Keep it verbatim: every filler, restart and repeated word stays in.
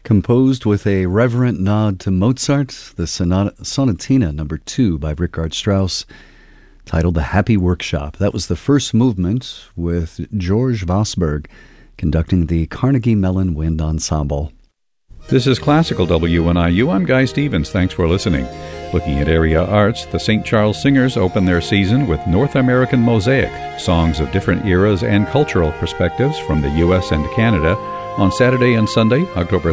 Composed with a reverent nod to Mozart, the sonata, Sonatina number two by Richard Strauss, titled The Happy Workshop. That was the first movement, with George Vosberg conducting the Carnegie Mellon Wind Ensemble. This is Classical W N I U. I'm Guy Stevens. Thanks for listening. Looking at area arts, the Saint Charles Singers open their season with North American Mosaic, songs of different eras and cultural perspectives from the U S and Canada, on Saturday and Sunday, October